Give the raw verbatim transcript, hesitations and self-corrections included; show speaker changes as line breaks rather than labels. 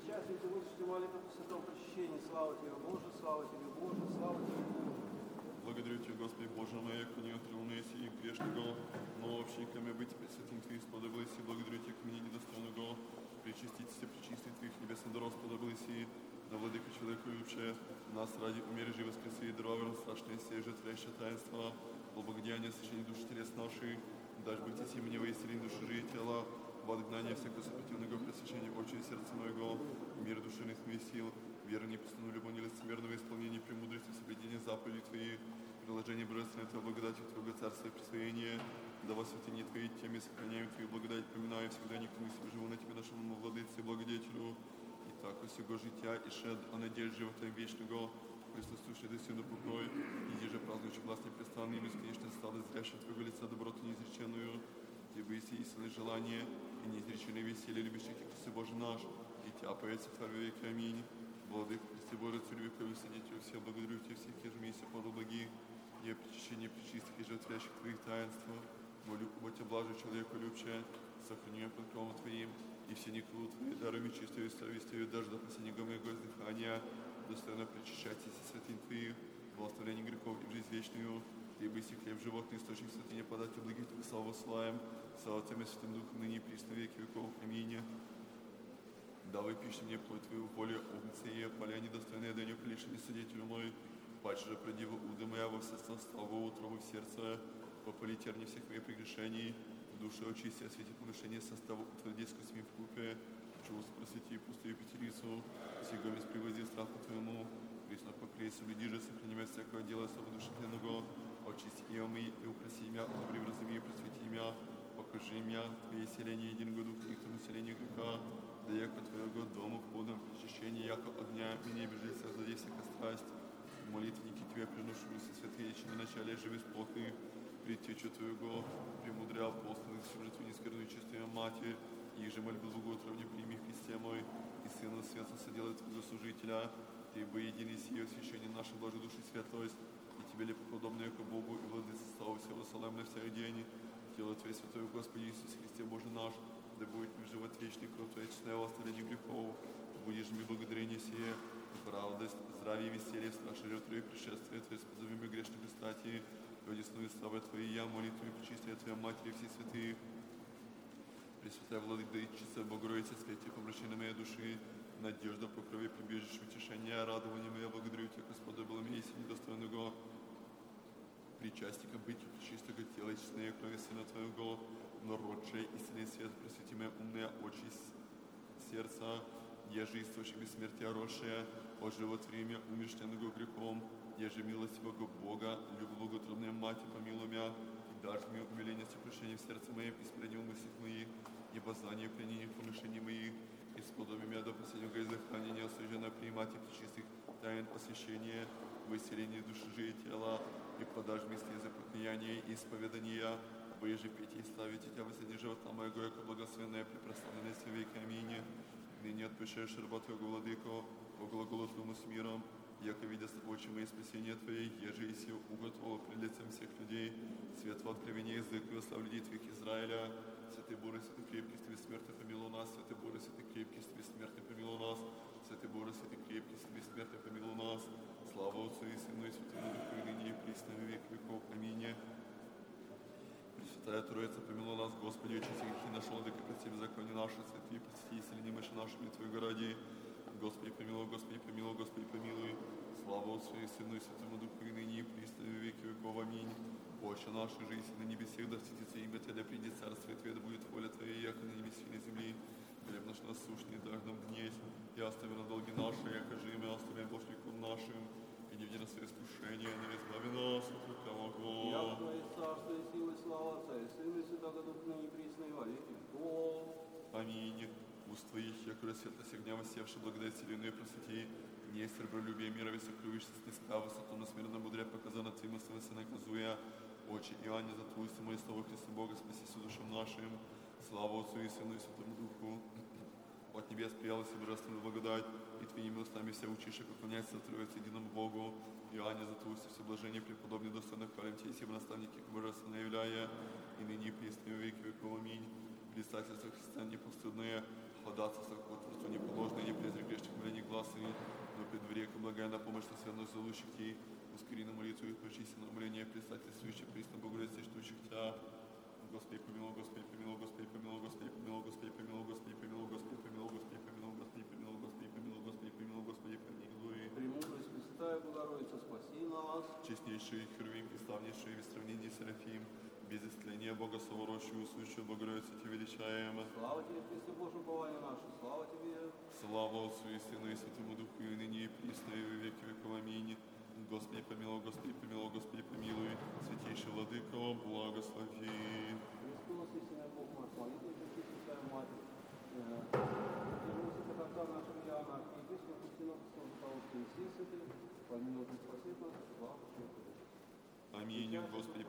причастницы, высшей молитвы по святом причащении. Слава Тебе, Боже, слава Тебе, Боже, слава Тебе, Боже.
Благодарю Тебя, Господи, Боже мой, яко не отрывный си и грешного, но общниками быть пресвятым Твоим сподобились, и благодарю Тебя, к мне недостойного, причаститесь и причистить Твоих небесных даров сподобились, и да, владыка человеку любче, нас ради умережи воскресы и дровер страшное сей жертвящее таинство, благодеяние сочинения души телес нашей, дашь быть и мне во исцеление души и тела, в отгнание всякого сопротивного пресвящения очи и сердца моего, мир душевных моих сил, веру непрестанную любовь нелицемерного исполнения премудрости, соблюдения заповедей Твоих, приложение божественной Твоей благодати Твоего Царства и присвоения, да во святыне Твоей теми сохраняем Твою благодать, поминая всегда никто не себе живу на Тебе, нашему владыце и благодетелю. И так всего життя и шед о надежде живота вечного, присутствующий до сюда покой, и же празднующий власть непрестанный, и бесконечно стало зрящим Твоего лица доброту неизреченную, Тебе есть истинное желание и неизреченное веселье, любящих Христе Боже наш, и Тебя поется Твоя веки. Аминь. Владыка Христе Боже, Царь вековый, Садителю всех, благодарю Тебя всех, ежемесяца, пору благих, и о причащении причистых и жертвящих Твоих таинства. Молю, будь облажу человеку любче, сохраню под кровом Твоим, и все никлу Твои, дарами чистую совестью, даже до последнего моего издыхания, достойно причащайтесь и святынь Твоих, во оставлении грехов и в жизнь вечную, Ты бы си хлеб животный, источник святыни, подать благих Твоих славу славим, слава Тебе, Святым Духом, ныне и присно веки веков. Аминь. Давай пищи мне плоть Твою волю, огнце и поля недостойные дэню приличный свидетелю мой, паче же продива уды моя во все славу утробу в сердце, попали терни всех моих прегрешений, в душе очисти, освети помышления составу утверди с косми в купе, чувств просвети пустую пятерицу, сего без привози страху Твоему, присно покрей, соблюди же, сохрани меня всякого дела особо душевного, очисти и омы, и украси меня, удобри в разуме, и просвети меня, покажи меня, Твое селение единого духа, и к тому селению греха, да яко Твоего дома в подном причащении, яко огня, меня бежит, создади всякая страсть, молитвенники Тебе приношу, со святые, на начале живи сплохи, предтечу Твоего, премудря апостольных, всю жертву нескверную чистую Матерь, и же мольбу благоутровне прими Христе мой, и Сына Света соделай Твоего служителя, Ты бы единый сие освящение нашей блажи души святость, и Тебе ли подобное к Богу, и владыце славу всего салам на всякий день, тело Твое святое, Господи Иисус Христе Боже наш, да будет мне живот вечный, кровь Твоя честная, во оставлении грехов, будешь мне благодарение сие, правдость, здравие и веселье, страшно жертву Твое пришествие Твое, спозовимые грешных и стати, Одесную славы Твоей, я молитвами причистая Твоя Матери, все святые, Пресвятая Владычица, Богородица, святи помрачения моей души, надежда, покрови, прибежище, утешение, радование мое, благодарю Тебя, Господи, было мне, если недостойного, причастником быть чистого тела и честной крови Сына Твоего, но родшей истинный свет, просвети мои умные очи сердца, еже источник бессмертия росшее, о животворимия умерщвленного грехом, еже милостивого Бога, любовь благоутробная Мать, помилуй меня, и дашь мне умиление сокрушения в сердце моем, и спрянил мыслях моих, и познание пленения помышлений моих, и сподоби меня до последнего издыхания, неосужденно принимать и чистых тайн освящения, выселения души и тела, и подашь мне слезы покаяния и исповедания, боеже петь и славить Тебя, воссоедини живота моего, яко благословенное, препрославленное все веки. Аминь. Ныне отпущаешь рабу Твоего, Владыко, по глаголу Твоему с миром, яко видя очи мои спасения Твоей, еже и сил уготовал пред лицем всех людей, свет в откровении язык и славу людей Твоих Израиля. Святый Боже, святый крепкий, с Тебе смертный помилуй нас, святый Боже, святый крепкий, с Тебе смертный помилуй нас, святый Боже, святый крепкий, с Тебе смертный помилуй нас. Слава Отцу и Сыну и Святому Духу, и ныне и присно во век веков. Аминь. Пресвятая Троица, помилуй нас, Господи, очисти грехи наши, владыка, прости беззаконие наши, святые, прости, исцели немощи нашими Твоего ради. Господи, помилуй, Господи, помилуй, Господи, помилуй. Слава Отцу и Сыну и Святому Духу, и ныне и присно во веки веков. Аминь. Отче наш, жизнь на небесах, да светится имя Твое, да придет царствие Твое, да будет воля Твоя, яко на небесе и на земле. Хлеб наш насущный дашь нам днесь, и остави на долги наши, яко же и мы оставляем должникам нашим, и не введи нас в искушение, но избави нас от лукавого.
Яко Твое царство и сила и слава Отца и Сына и Святого Духа, ныне и присно и во веки веков.
Аминь. Уст Твоих, яко рассвет сегня воссевший, благодать вселенную просвети, не серебролюбие мира весокрывишься снеска, высоту на смиренно мудря показана Твоим Сына Сына казуя, очи Иоанне за Твою самое слово Христа Бога, спасися душам нашим, слава Отцу и Сыну и Святому Духу. От небес приялась и божественная благодать, и Твоими устами все учишь, поклоняться Троице единому Богу. Иоанне за Твою все блажение, преподобный достойных хвалим Тебе, сего наставники к божественно являя, и ныне и присно во веки веков. Аминь. Предстательство Христа непостыдное, ходатайство, ходатайство неположное, не презри грешных молений глаз и но при дворе, как благая на помощь на святых зовущих Ти, ускори на молитву и прочисти на умоление, предстательствующих присно Богородице, ждущих Тя. Господи, помилуй, Господи, помилуй, Господи, помилуй, Господи, помилуй, Господи, помилуй, Господи, помилуй, Господи, помилуй, Господи, помилуй, Господи, помилуй, Господи, помилуй, Господи, помилуй, Господи, помилуй.
Премудрость Пресвятая Богородица, спаси нас.
Честнейший Херувим и славнейший в сравнении Серафим, без исцеления Бога Соворощую, сущую Богородицу Ти величаем.
Слава Тебе, Христе Божий, упование наше, слава Тебе.
Слава Отцу и Сыну и Святому Духу, и ныне и присно, и во веки веков. Аминь. Господи, помилуй, Господи, помилуй, Господи, помилуй. Святейший Владыко, благослови.
Христос, истинный Бог наш, молитва Пречистой Святая Матерь. Держимся от отца нашего Иоанна, архиепископа Христина, Христова, Христина, Святых, помилуй, спаси нас, слава Тебе.
Аминь. Господи,